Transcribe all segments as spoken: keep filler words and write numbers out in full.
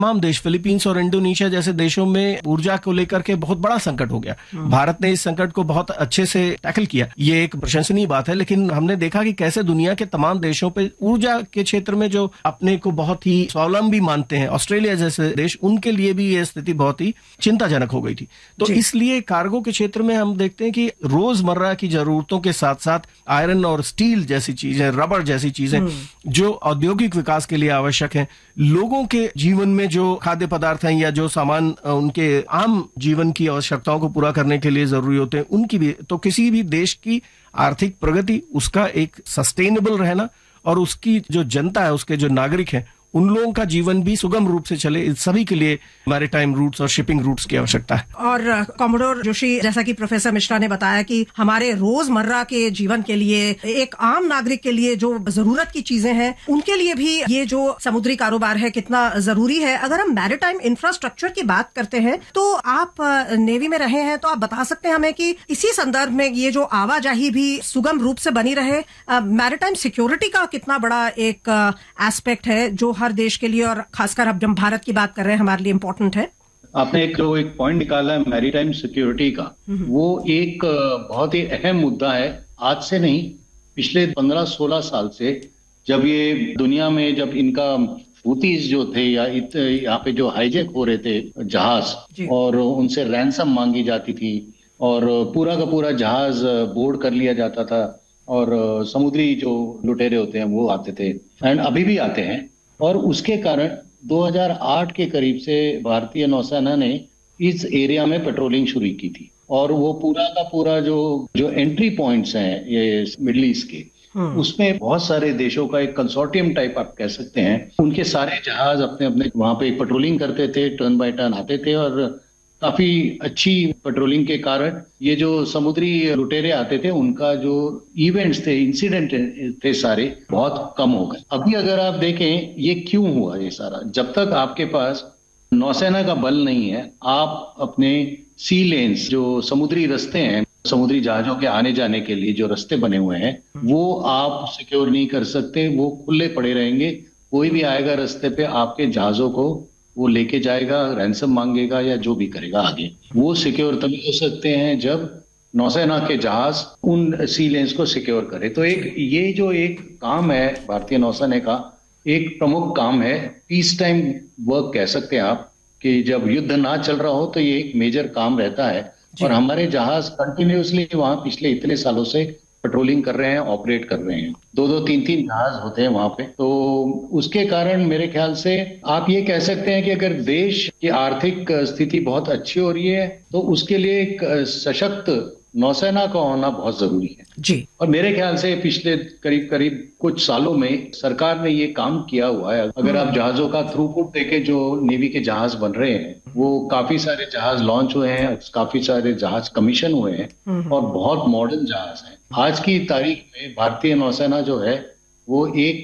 तमाम देश, फिलीपींस और इंडोनेशिया जैसे देशों में ऊर्जा को लेकर के बहुत बड़ा संकट हो गया। भारत ने इस संकट को बहुत अच्छे से टैकल किया, ये एक प्रशंसनीय बात है। लेकिन हमने देखा कि कैसे दुनिया के तमाम देशों पे ऊर्जा के क्षेत्र में जो अपने को बहुत ही स्वावलंबी मानते हैं, ऑस्ट्रेलिया जैसे देश, उनके लिए भी ये स्थिति बहुत ही चिंताजनक हो गई थी। तो इसलिए कार्गो के क्षेत्र में हम देखते हैं कि रोजमर्रा की जरूरतों के साथ साथ आयरन और स्टील जैसी चीजें, रबर जैसी चीजें जो औद्योगिक विकास के लिए आवश्यक हैं, लोगों के जीवन में जो खाद्य पदार्थ हैं या जो सामान उनके आम जीवन की आवश्यकताओं को पूरा करने के लिए जरूरी होते हैं, उनकी भी, तो किसी भी देश की आर्थिक प्रगति, उसका एक सस्टेनेबल रहना और उसकी जो जनता है, उसके जो नागरिक हैं, उन लोगों का जीवन भी सुगम रूप से चले, इस सभी के लिए मैरीटाइम रूट्स और शिपिंग रूट्स की आवश्यकता है। और कॉमोडोर जोशी, जैसा कि प्रोफेसर मिश्रा ने बताया कि हमारे रोजमर्रा के जीवन के लिए, एक आम नागरिक के लिए जो जरूरत की चीजें हैं, उनके लिए भी ये जो समुद्री कारोबार है कितना जरूरी है। अगर हम मैरीटाइम इंफ्रास्ट्रक्चर की बात करते हैं तो आप नेवी में रहे हैं, तो आप बता सकते हैं हमें कि इसी संदर्भ में ये जो आवाजाही भी सुगम रूप से बनी रहे, मैरीटाइम सिक्योरिटी का कितना बड़ा एक एस्पेक्ट है जो हर देश के लिए, और खासकर अब जब भारत की बात कर रहे हैं, हमारे लिए इम्पोर्टेंट है। आपने एक जो एक पॉइंट निकाला है मैरीटाइम सिक्योरिटी का, वो एक बहुत ही अहम मुद्दा है। आज से नहीं, पिछले पंद्रह सोलह साल से, जब ये दुनिया में, जब इनका हूतीज जो थे या यहाँ पे जो हाईजैक हो रहे थे जहाज और उनसे रैंसम मांगी जाती थी और पूरा का पूरा जहाज बोर्ड कर लिया जाता था और समुद्री जो लुटेरे होते हैं वो आते थे, एंड अभी भी आते हैं। और उसके कारण दो हज़ार आठ के करीब से भारतीय नौसेना ने इस एरिया में पेट्रोलिंग शुरू की थी और वो पूरा का पूरा जो जो एंट्री पॉइंट्स हैं ये मिडिल ईस्ट के, उसमें बहुत सारे देशों का एक कंसोर्टियम टाइप आप कह सकते हैं, उनके सारे जहाज अपने अपने वहां पे पेट्रोलिंग करते थे, टर्न बाय टर्न आते थे और काफी अच्छी पेट्रोलिंग के कारण ये जो समुद्री लुटेरे आते थे, उनका जो इवेंट्स थे, इंसिडेंट थे, सारे बहुत कम हो गए। अभी अगर आप देखें ये क्यों हुआ ये सारा, जब तक आपके पास नौसेना का बल नहीं है, आप अपने सी लेन्स, जो समुद्री रास्ते हैं, समुद्री जहाजों के आने जाने के लिए जो रास्ते बने हुए हैं, वो आप सिक्योर नहीं कर सकते, वो खुले पड़े रहेंगे। कोई भी आएगा रास्ते पे, आपके जहाजों को वो लेके जाएगा, रैंसम मांगेगा या जो भी करेगा आगे। वो सिक्योर तभी हो सकते हैं जब नौसेना के जहाज उन सी लेन्स को सिक्योर करे। तो एक ये जो एक काम है भारतीय नौसेना का, एक प्रमुख काम है, पीस टाइम वर्क कह सकते हैं आप, कि जब युद्ध ना चल रहा हो तो ये एक मेजर काम रहता है। और हमारे जहाज कंटिन्यूसली वहां पिछले इतने सालों से पेट्रोलिंग कर रहे हैं, ऑपरेट कर रहे हैं, दो दो तीन तीन जहाज होते हैं वहां पे। तो उसके कारण मेरे ख्याल से आप ये कह सकते हैं कि अगर देश की आर्थिक स्थिति बहुत अच्छी हो रही है तो उसके लिए एक सशक्त नौसेना का होना बहुत जरूरी है जी। और मेरे ख्याल से पिछले करीब करीब कुछ सालों में सरकार ने ये काम किया हुआ है। अगर आप जहाजों का थ्रूपुट देखें, जो नेवी के जहाज बन रहे हैं, वो काफी सारे जहाज लॉन्च हुए हैं, काफी सारे जहाज कमीशन हुए हैं और बहुत मॉडर्न जहाज हैं। आज की तारीख में भारतीय नौसेना जो है वो एक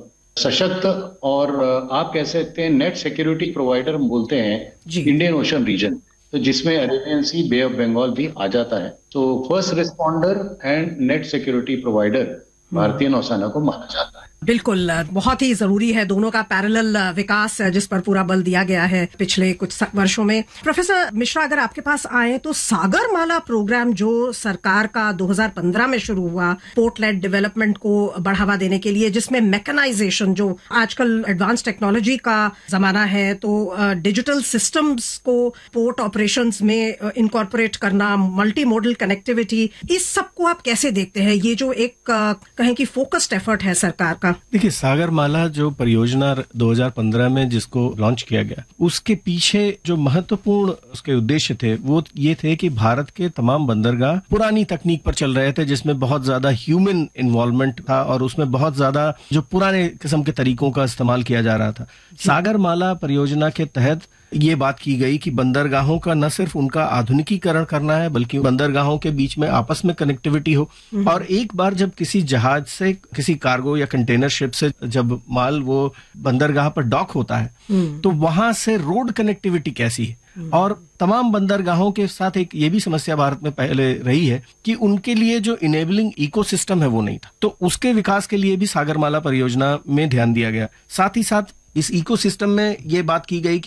सशक्त और आप कह सकते हैं नेट सिक्योरिटी प्रोवाइडर बोलते हैं इंडियन ओशन रीजन, तो जिसमें Arabian C, bay of Bengal भी आ जाता है। तो first responder and net security provider भारतीय नौसेना को माना जाता है। बिल्कुल, बहुत ही जरूरी है दोनों का पैरेलल विकास, जिस पर पूरा बल दिया गया है पिछले कुछ वर्षों में। प्रोफेसर मिश्रा, अगर आपके पास आए तो सागरमाला प्रोग्राम जो सरकार का दो हज़ार पंद्रह में शुरू हुआ, पोर्ट लेड डेवलपमेंट को बढ़ावा देने के लिए, जिसमें मैकेनाइजेशन, जो आजकल एडवांस टेक्नोलॉजी का जमाना है, तो डिजिटल सिस्टम्स को पोर्ट ऑपरेशंस में इनकॉर्पोरेट करना, मल्टी मॉडल कनेक्टिविटी, इस सब को आप कैसे देखते हैं? ये जो एक कहें कि फोकस्ड एफर्ट है सरकार का। देखिए, सागरमाला जो परियोजना दो हज़ार पंद्रह में जिसको लॉन्च किया गया, उसके पीछे जो महत्वपूर्ण उसके उद्देश्य थे वो ये थे कि भारत के तमाम बंदरगाह पुरानी तकनीक पर चल रहे थे, जिसमें बहुत ज्यादा ह्यूमन इन्वॉल्वमेंट था और उसमें बहुत ज्यादा जो पुराने किस्म के तरीकों का इस्तेमाल किया जा रहा था। सागरमाला परियोजना के तहत ये बात की गई कि बंदरगाहों का न सिर्फ उनका आधुनिकीकरण करना है, बल्कि बंदरगाहों के बीच में आपस में कनेक्टिविटी हो, और एक बार जब किसी जहाज से, किसी कार्गो या कंटेनर शिप से जब माल वो बंदरगाह पर डॉक होता है, तो वहां से रोड कनेक्टिविटी कैसी है। और तमाम बंदरगाहों के साथ एक ये भी समस्या भारत में पहले रही है कि उनके लिए जो इनेबलिंग इकोसिस्टम है वो नहीं था, तो उसके विकास के लिए भी सागरमाला परियोजना में ध्यान दिया गया। साथ ही साथ इस इकोसिस्टम में ये बात की गई